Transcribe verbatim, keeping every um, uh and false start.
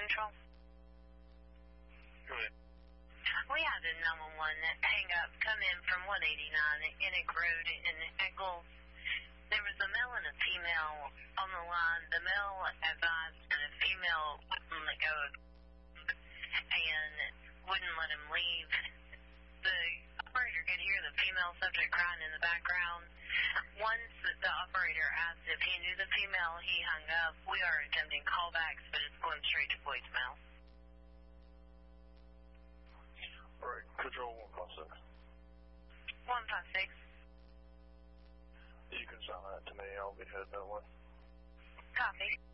Control. Go ahead. We had a nine one one hang up come in from one eighty-nine Innick Road in Eccles. There was a male and a female on the line. The male advised that a female wouldn't let go and wouldn't let him leave. The operator could hear the female subject crying in the background. Once the operator asked if he knew the female, he hung up. We are attempting callbacks, but it's going straight to voicemail. All right, Control one five six. one five six. You can send that to me. I'll be headed that way. Copy.